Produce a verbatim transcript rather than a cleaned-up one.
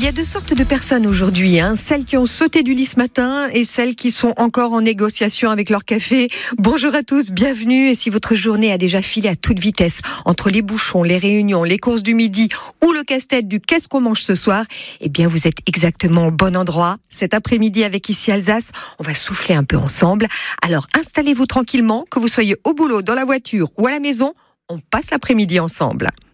y a deux sortes de personnes aujourd'hui, hein. Celles qui ont sauté du lit ce matin et celles qui sont encore en négociation avec leur café. Bonjour à tous, bienvenue. Et si votre journée a déjà filé à toute vitesse entre les bouchons, les réunions, les courses du midi ou le casse-tête du qu'est-ce qu'on mange ce soir, eh bien vous êtes exactement au bon endroit. Cet après-midi avec Ici Alsace, on va souffler un peu ensemble. Alors installez-vous tranquillement, que vous soyez au boulot, dans la voiture ou à la maison, on passe l'après-midi ensemble.